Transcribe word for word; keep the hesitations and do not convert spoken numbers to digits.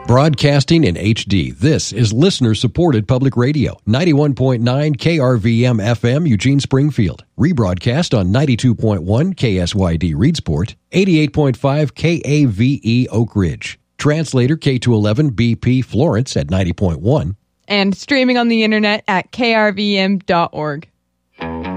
Broadcasting in H D, this is listener-supported public radio, ninety-one point nine K R V M F M, Eugene Springfield. Rebroadcast on ninety-two point one K S Y D Reedsport, eighty-eight point five K A V E Oak Ridge. Translator K two eleven B P Florence at ninety point one. And streaming on the internet at K R V M dot org.